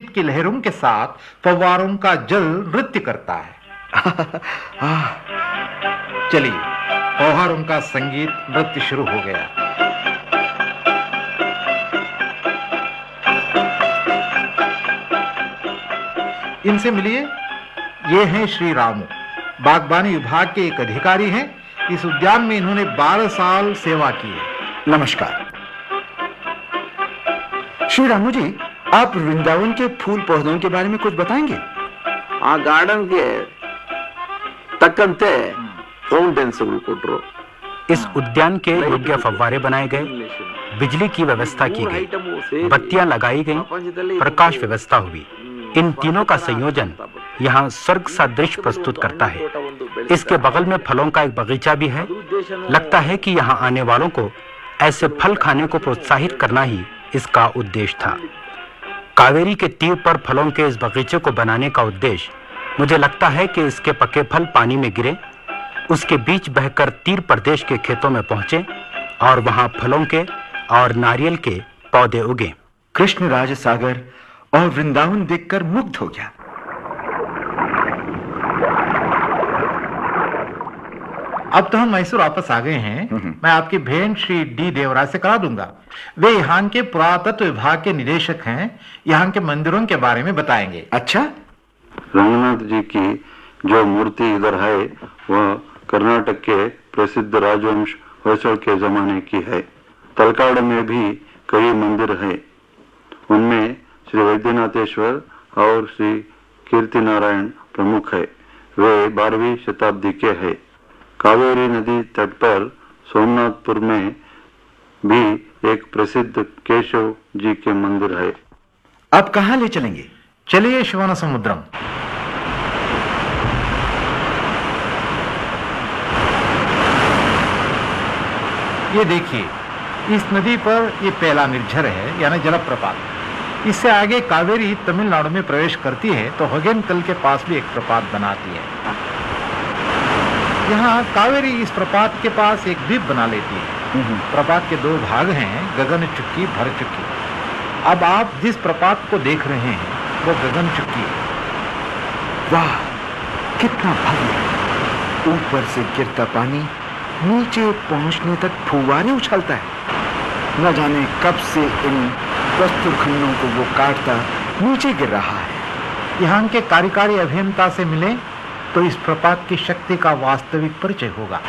संगीत की लहरों के साथ फव्वारों का जल नृत्य करता है। चलिए, फव्वारों का संगीत नृत्य शुरू हो गया। इनसे मिलिए, ये हैं श्री रामू, बागबानी विभाग के एक अधिकारी हैं। इस उद्यान में इन्होंने 12 साल सेवा की है। नमस्कार। श्री रामू जी, आप वृंदावन के फूल पौधों के बारे में कुछ बताएंगे? हाँ, गार्डन के तकंते फाउंटेन्स कोट्रो। इस उद्यान के योग्य फव्वारे बनाए गए, बिजली की व्यवस्था की गई, बत्तियां लगाई गई, प्रकाश व्यवस्था हुई। इन तीनों का संयोजन यहाँ स्वर्ग सा दृश्य प्रस्तुत करता है। इसके बगल में फलों का एक बगीचा भी है। लगता है कि यहाँ आने वालों को ऐसे फल खाने को प्रोत्साहित करना ही इसका उद्देश्य था। कावेरी के तीर पर फलों के इस बगीचे को बनाने का उद्देश्य, मुझे लगता है कि इसके पके फल पानी में गिरे, उसके बीच बहकर तीर प्रदेश के खेतों में पहुंचे और वहां फलों के और नारियल के पौधे उगे। कृष्ण राज सागर और वृंदावन देखकर मुग्ध हो गया। अब तो हम मैसूर वापस आ गए हैं। मैं आपकी भेंट श्री डी देवराज से करा दूंगा। वे यहाँ के पुरातत्व विभाग के निदेशक हैं। यहाँ के मंदिरों के बारे में बताएंगे। अच्छा, रंगनाथ जी की जो मूर्ति इधर है वह कर्नाटक के प्रसिद्ध राजवंश होयसळ के जमाने की है। तलकाड़ में भी कई मंदिर है। उनमें श्री वैद्यनाथेश्वर और श्री कीर्ति नारायण प्रमुख है। वे 12वीं शताब्दी के हैं। कावेरी नदी तट पर सोमनाथपुर में भी एक प्रसिद्ध केशव जी के मंदिर है। अब कहाँ ले चलेंगे? चलिए शिवाना समुद्रम। ये देखिए, इस नदी पर ये पहला निर्झर है, यानी जलप्रपात। इससे आगे कावेरी तमिलनाडु में प्रवेश करती है तो हगेनकल के पास भी एक प्रपात बनाती है। यहाँ कावेरी इस प्रपात के पास एक द्वीप बना लेती है। प्रपात के 2 भाग हैं, गगन चुक्की, भर चुक्की। अब आप जिस प्रपात को देख रहे हैं वो गगन चुक्की है। वाह, कितना भव्य! ऊपर से गिरता पानी नीचे पहुंचने तक फुव्वारे उछलता है। न जाने कब से इन प्रस्तुर खंडों को वो काटता नीचे गिर रहा है। यहाँ के कार्यकारी अभियंता से मिले तो इस प्रपात की शक्ति का वास्तविक परिचय होगा।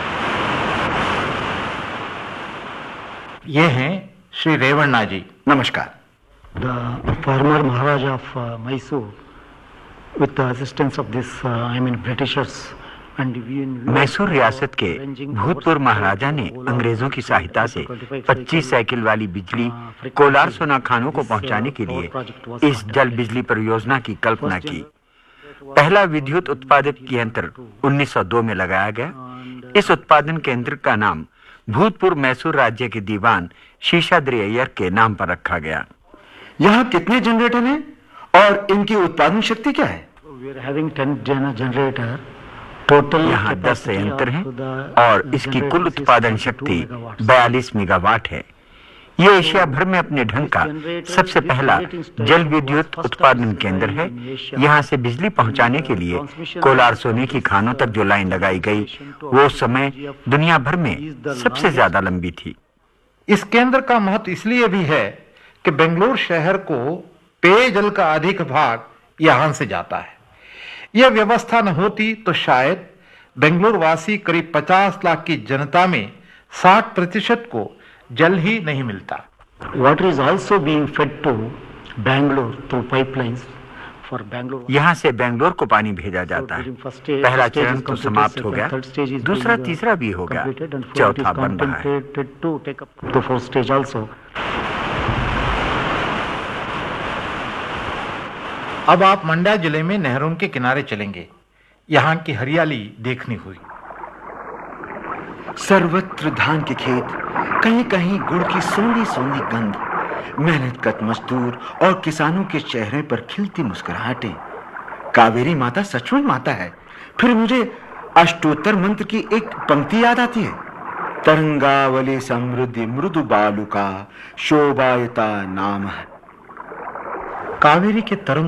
ये हैं श्री रेवन्ना जी। नमस्कार। The former Maharaja of Mysore, with the assistance of this, Britishers, Mysore रियासत के भूतपूर्व महाराजा ने अंग्रेजों की सहायता से 25 साइकिल वाली बिजली कोलार सोना खानों को पहुंचाने के लिए इस जल बिजली परियोजना की कल्पना की। पहला विद्युत उत्पादक यंत्र 1902 में लगाया गया। इस उत्पादन केंद्र का नाम भूतपूर्व मैसूर राज्य के दीवान शेषाद्री अय्यर के नाम पर रखा गया। यहाँ कितने जनरेटर हैं और इनकी उत्पादन शक्ति क्या है? यहाँ 10 संयंत्र हैं और इसकी कुल उत्पादन शक्ति 42 मेगावाट है। ये एशिया भर में अपने ढंग का सबसे पहला जल विद्युत उत्पादन केंद्र है। यहाँ से बिजली पहुंचाने के लिए कोलार सोने की खानों तक जो लाइन लगाई गई वो उस समय दुनिया भर में सबसे ज्यादा लंबी थी। इस केंद्र का महत्व इसलिए भी है कि बेंगलुरु शहर को पेयजल का अधिक भाग यहाँ से जाता है। यह व्यवस्था न होती तो शायद बेंगलुरु वासी करीब 50 लाख की जनता में 60% को जल ही नहीं मिलता। Water is also being fed to Bangalore through pipelines for Bangalore. यहाँ से बेंगलोर को पानी भेजा जाता है। पहला चरण तो समाप्त हो गया, दूसरा तीसरा भी हो गया, चौथा बन रहा है। The fourth stage also. अब आप मंड्या जिले में नहरों के किनारे चलेंगे। यहाँ की हरियाली देखनी हुई। सर्वत्र धान के खेत, कहीं कहीं गुड़ की सोंधी सोंधी गंध, मेहनतकश मजदूर और किसानों के चेहरे पर खिलती मुस्कुराहटें। कावेरी माता सचमुच माता है। फिर मुझे अष्टोत्तर मंत्र की एक पंक्ति याद आती है। तरंगावली समृद्धि मृदु बालुका शोभायता नाम। कावेरी के तरंग